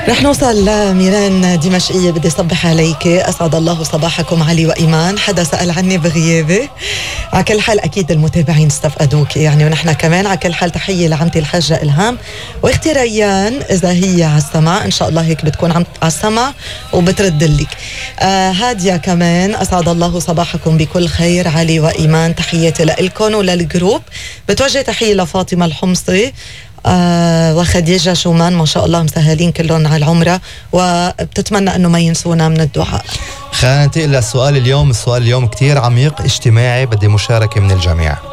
رح نوصل لميران دمشقية. بدي صبح عليك، أسعد الله صباحكم علي وإيمان. حدا سأل عني بغيابي. على كل حال أكيد المتابعين استفقدوك يعني، ونحن كمان على كل حال تحية لعمتي الحاجة إلهام واختي ريان إذا هي على السمع، إن شاء الله هيك بتكون على السمع وبترد لك. هادية كمان أسعد الله صباحكم بكل خير علي وإيمان، تحياتي لإلكن وللجروب. بتوجه تحية لفاطمة الحمصي وخديجة شومان، ما شاء الله مسهلين كلهم على العمرة، وبتتمنى أنه ما ينسونا من الدعاء. خلينا ننتقل للسؤال اليوم. السؤال اليوم كتير عميق اجتماعي، بدي مشاركة من الجميع.